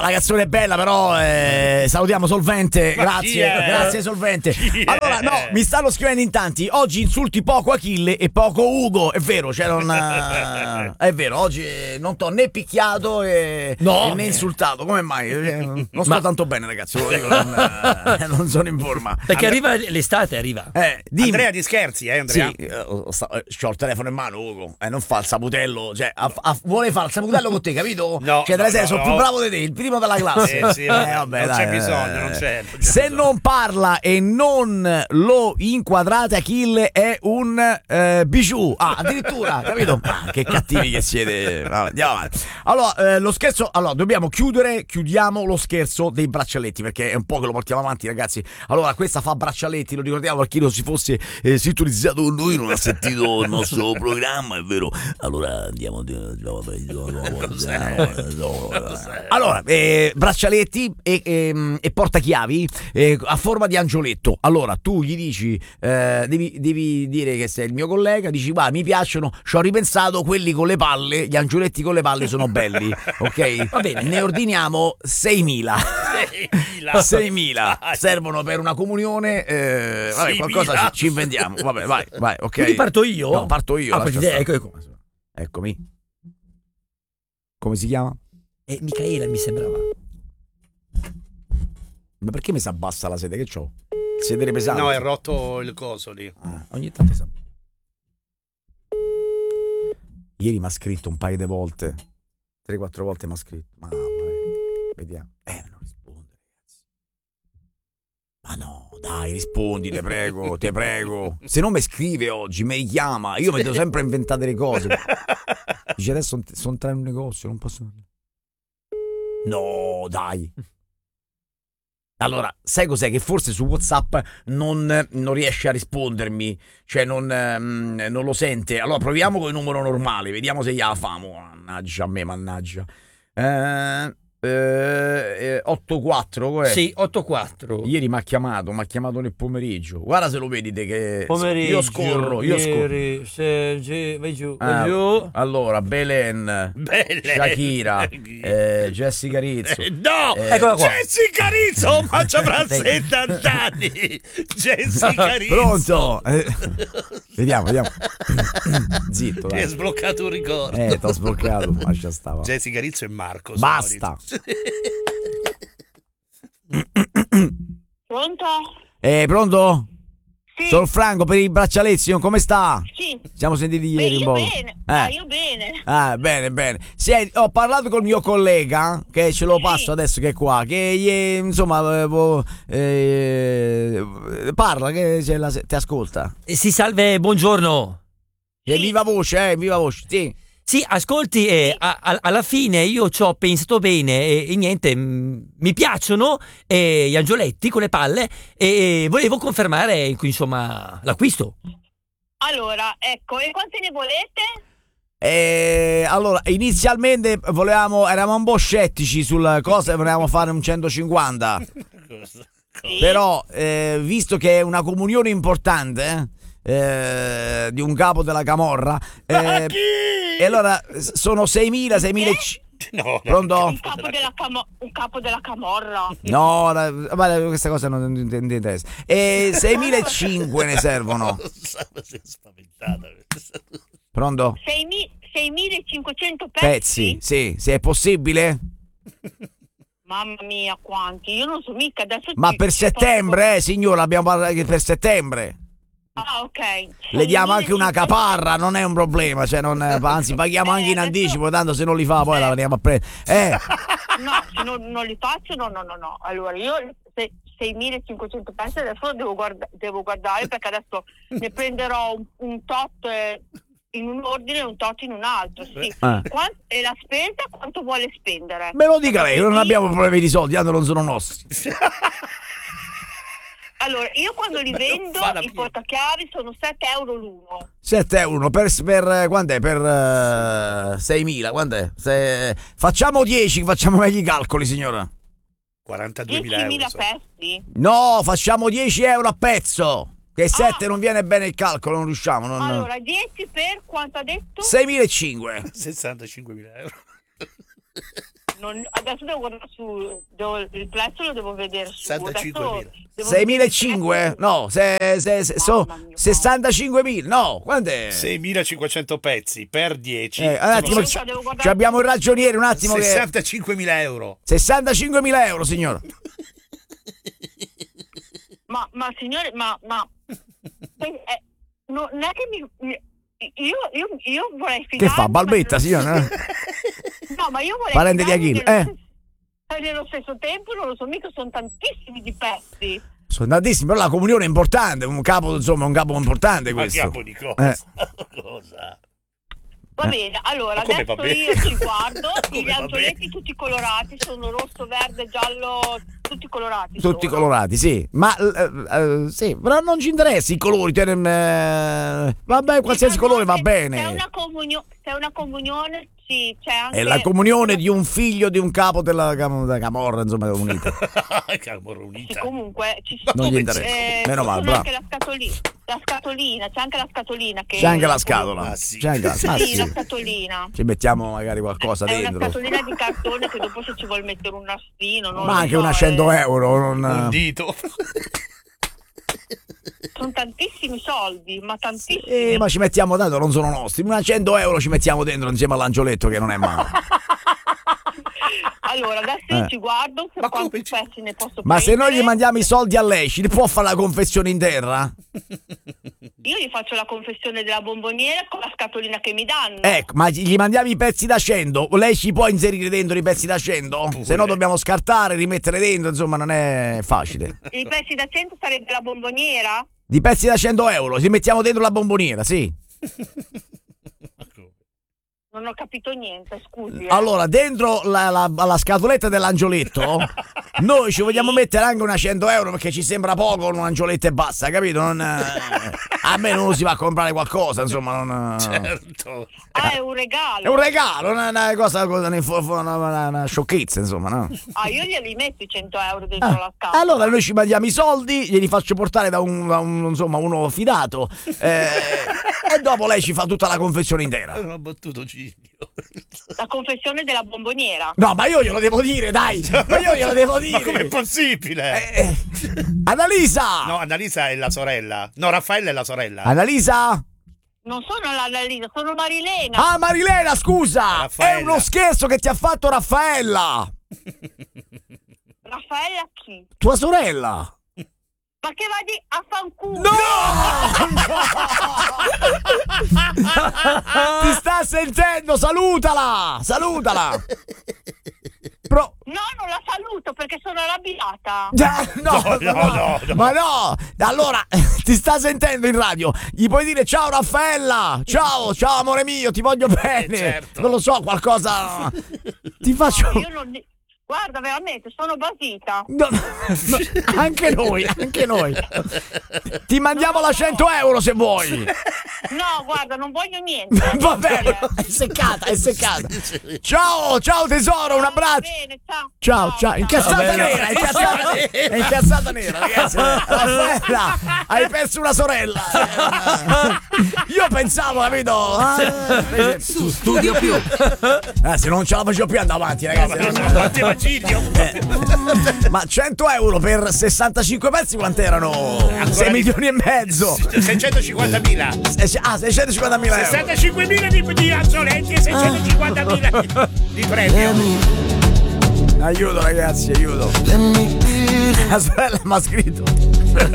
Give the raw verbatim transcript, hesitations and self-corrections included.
La canzone è bella, però eh, salutiamo Solvente. Ma Grazie, grazie Solvente. Chi è? Allora, no, mi stanno scrivendo in tanti. Oggi insulti poco Achille e poco Ugo. È vero, cioè non. eh, È vero, oggi eh, non t'ho né picchiato e, No. e né insultato. Come mai? Eh, Non sto Ma- tanto bene, ragazzi. Ve lo dico, non, eh, non sono in forma. Perché arriva l'estate, arriva. Eh, dimmi. Andrea, ti scherzi, eh, Andrea? Sì, eh, ho, ho sta- eh, c'ho il telefono in mano, Ugo. Eh, non fa il saputello. Cioè, a- a- vuole fare il saputello con te, capito? No, Cioè, delle no, serie, no, sono no. più bravo di te, il primo della classe. Eh, sì, vabbè, vabbè, non dai, c'è bisogno, eh. non c'è, non c'è Se bisogno. non parla e non lo inquadrate, Achille è un eh, bijou. Ah, addirittura, capito? Ah, che cattivi che siete. Vabbè, andiamo avanti. Allora, eh, lo scherzo. Allora, dobbiamo chiudere. Chiudiamo lo scherzo dei braccialetti, perché è un po' che lo portiamo avanti, ragazzi. Allora, questa fa braccialetti, lo ricordiamo per chi non si fosse eh, sintonizzato con noi, non ha sentito il nostro programma, è vero. Allora, andiamo. Allora, eh, braccialetti e, e, e portachiavi eh, a forma di angioletto. Allora, tu gli dici, eh, devi, devi dire che sei il mio collega, dici, va, mi piacciono, ci ho ripensato, quelli con le palle, gli angioletti con le palle sono belli, ok? Va bene, ne ordiniamo seimila. seimila. seimila servono per una comunione, eh, vabbè, qualcosa ci, ci inventiamo. Vabbè, vai, vai, ok. Quindi parto io? No, parto io. Ah, lascia perché- stare. ecco, ecco. Eccomi. Come si chiama? Eh, Micaela mi sembrava. Ma perché mi si abbassa la sede? Che c'ho? Sedere pesante. No, è rotto il coso lì. Ah, ogni tanto si abbassa. Ieri mi ha scritto un paio di volte. tre quattro volte mi ha scritto. Mamma mia. Vediamo. Eh, non risponde, ragazzi. Ma no, dai, rispondi, te prego, te prego. Se non mi scrive oggi, mi chiama. Io mi devo sempre inventare le cose. Dice adesso sono tra in un negozio, non posso. No, dai. Allora, sai cos'è? Che forse su WhatsApp non, non riesce a rispondermi, cioè non, ehm, non lo sente. Allora proviamo con il numero normale, vediamo se gliela famo. Mannaggia a me, mannaggia. Eh, eh, otto quattro, eh. Sì, otto quattro. Ieri mi ha chiamato, mi ha chiamato nel pomeriggio. Guarda se lo vedi te che Pomeriggio, io scorro, io scorro. ieri, Sergi, vai giù, Ah, vai giù. allora, Belen, Belen. Shakira, eh, Jessica Rizzo. Eh, no, Eh, Eccola qua. Jessica Rizzo, ma ci avrà settanta anni. Jessica Rizzo. Pronto? Eh, vediamo, vediamo. Zitto, Ti hai dai. sbloccato un ricordo. Eh, t'ho sbloccato, lascia stava. Jessica Rizzo e Marco. Basta. Pronto? Eh, pronto? Sì. Sono Franco per i braccialetti, come sta? Sì. Siamo sentiti Beh, ieri un io po'. bene. Eh. Ah, io bene. Ah, bene, bene. Senti, ho parlato col mio collega, che ce lo Sì. passo adesso che è qua, che gli- insomma, avevo, eh, parla, che ce la, ti ascolta. Eh, Sì, salve, buongiorno. E viva voce, eh, viva voce, sì. Sì, ascolti, eh, a- a- alla fine io ci ho pensato bene e, e niente, mh, mi piacciono eh, gli angioletti con le palle e volevo confermare, insomma, l'acquisto. Allora, ecco, e quante ne volete? Eh, allora, inizialmente volevamo, eravamo un po' scettici sulla cosa, volevamo fare un centocinquanta. Sì. Però, eh, visto che è una comunione importante, eh, di un capo della Camorra, eh, e allora s- sono seimila, seimila. No, no. Pronto? Un capo della, camo- un capo della camorra. No, la- guarda, questa cosa non non- non interessa. E seimilacinquecento ne servono. Si è spaventata. Pronto? Seimi- seimilacinquecento pezzi? Pezzi, sì, se è possibile. Mamma mia, quanti. Io non so mica adesso. Ma ti- per ti settembre, eh, signora, abbiamo parlato che per settembre. Ah, ok. Le diamo anche una seimilacinquecento caparra, non è un problema, cioè non, anzi paghiamo anche in Eh, anticipo, tanto se non li fa poi la veniamo a prendere. Eh, No, se non, non li faccio, no, no, no, no. Allora, io se, seimilacinquecento pezzi adesso devo, guarda- devo guardare perché adesso ne prenderò un, un tot eh, in un ordine e un tot in un altro, sì. Ah. Quan- e la spesa quanto vuole spendere? me lo dica lei, non abbiamo problemi di soldi, tanto non sono nostri. Allora, io quando li vendo fa la i piega. portachiavi sono sette euro l'uno. sette euro per, per quant'è? Per uh, seimila, quant'è? Se, facciamo dieci, facciamo meglio i calcoli, signora. quarantaduemila euro. diecimila sono. pezzi? No, facciamo dieci euro a pezzo. Che sette non viene bene il calcolo, non riusciamo. Non... Allora, dieci per quanto ha detto? seimilacinquecento. sessantacinquemila euro. non, adesso devo guardare su, devo, il prezzo lo devo vedere su. sessantacinquemila. seimilacinquecento? No, se, se, se, so, sessantacinquemila. No, quant'è? seimilacinquecento pezzi per dieci. Eh, un attimo, Sono- devo guardare- ci abbiamo il ragioniere, un attimo che... sessantacinquemila euro. sessantacinquemila euro, signor. Ma, ma signore, ma, ma eh, no- non è che mi, mi- io, io, io vorrei Che fidarmi, fa, balbetta, ma- signor? No, ma io vorrei Parente di fidarmi Achille, nello eh. stesso- eh, nello stesso tempo, non lo so, mica sono tantissimi di pezzi. Sono tantissimi, però la comunione è importante, un capo, insomma, un capo importante Ma questo. capo di cosa? Eh. Cosa? Va bene, allora Ma come adesso va bene? io ci guardo, Come gli va angioletti bene? tutti colorati, sono rosso, verde, giallo, tutti colorati. Tutti sono. colorati, sì. Ma eh, eh, sì, però non ci interessa i colori. te ne- eh, vabbè, qualsiasi Sì, colore va se- Se è bene. una, comunio- se è una comunione, sì, c'è anche... È la comunione di un figlio di un capo della Cam- della Camorra, insomma, unita. Camorra Sì, unita. comunque ci Non gli sono, interessa. eh, Meno male, ci sono bravo. anche la scatolina, la scatolina, c'è anche la scatolina che C'è anche la scatola. Ah, sì. C'è anche la, ah, Sì, sì. la scatolina. Ci mettiamo magari qualcosa È una dentro. scatolina di cartone che dopo se ci vuol mettere un nastino, non Ma lo anche so, una eh, cento euro. Non... Un dito. Sono tantissimi soldi, ma tantissimi. Eh, ma ci mettiamo tanto, non sono nostri. Una cento euro ci mettiamo dentro insieme all'angioletto, che non è male. Allora, adesso Eh. io ci guardo se Ma quanti come ci- pezzi ne posso Ma se noi prendere. gli mandiamo i soldi a lei, ci può fare la confessione in terra? Io gli faccio la confessione della bomboniera con la scatolina che mi danno. Ecco, ma gli mandiamo i pezzi da cento? Lei ci può inserire dentro i pezzi da cento? Se no dobbiamo scartare, rimettere dentro, insomma non è facile. I pezzi da cento sarebbe la bomboniera? Di pezzi da cento euro, ci mettiamo dentro la bomboniera, sì. Non ho capito niente, scusi. eh. Allora, dentro la, la- la scatoletta dell'angioletto, noi ci vogliamo mettere anche una cento euro perché ci sembra poco un angioletto e basta, capito? Non, eh, a me non si va a comprare qualcosa, insomma, non... Certo. Ah, è un regalo. È un regalo, una, una cosa, una, una, una, una sciocchezza, insomma, no? Ah, io glieli metto i cento euro dentro Ah, la scatola. allora noi ci mandiamo i soldi, glieli faccio portare da un, da un, insomma, uno fidato eh, e dopo lei ci fa tutta la confessione intera. È una battuta Cigno. La confessione della bomboniera. No, ma io glielo devo dire, dai! Ma io glielo devo dire! Ma com'è possibile? Eh, eh. Annalisa! No, Annalisa è la sorella. No, Raffaella è la sorella. Annalisa? Non sono la Annalisa, sono Marilena. Ah, Marilena, scusa! Raffaella. È uno scherzo che ti ha fatto Raffaella! Raffaella chi? Tua sorella! Ma che va di a fanculo? No! Ti sta sentendo, salutala! Salutala! Pro... No, non la saluto perché sono arrabbiata. Già, no, No, no, no, no. Ma no! Allora, ti sta sentendo in radio. Gli puoi dire ciao Raffaella! Ciao, ciao amore mio, ti voglio bene! certo. Non lo so, qualcosa... Ti faccio... No, io non... Guarda, veramente, sono basita. No, no, anche noi, anche noi. Ti mandiamo la cento euro se vuoi. No, guarda, non voglio niente. Va bene, è seccata, è seccata. Ciao, ciao tesoro, un Va abbraccio. bene, ciao. Ciao, ciao, incazzata Va bene. nera, incazzata, è incazzata nera, ragazzi. Raffaella, hai perso una sorella. Io pensavo, capito? Ah, Su Studio Più. eh, se non ce la facevo più andavo avanti, ragazzi. Cigno. Ma cento euro per sessantacinque pezzi quanto erano? sei di- milioni e mezzo. seicentocinquantamila. Eh, Ah, seicentocinquantamila euro. sessantacinquemila di, di angioletti e seicentocinquantamila di, di premio. Aiuto ragazzi, aiuto. La sorella mi ha scritto